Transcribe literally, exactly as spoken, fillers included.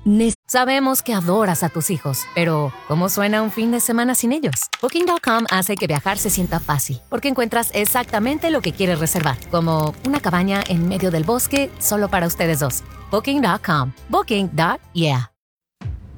Ne- Sabemos que adoras a tus hijos, pero ¿cómo suena un fin de semana sin ellos? Booking punto com hace que viajar se sienta fácil, porque encuentras exactamente lo que quieres reservar, como una cabaña en medio del bosque solo para ustedes dos. Booking punto com. Booking. Yeah.